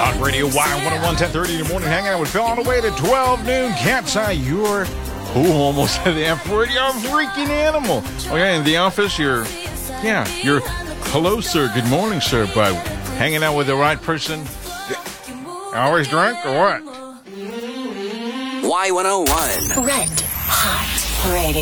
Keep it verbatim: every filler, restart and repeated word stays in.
Talk Radio Y one oh one, ten thirty in the morning, hanging out with Phil on the way to twelve noon. Cat's Eye, you're, oh, almost had the F word. You're a freaking animal. Okay, in the office, you're, yeah, you're, hello, sir, good morning, sir, by hanging out with the right person. Always drunk or what? Y one oh one. Red Hot Radio.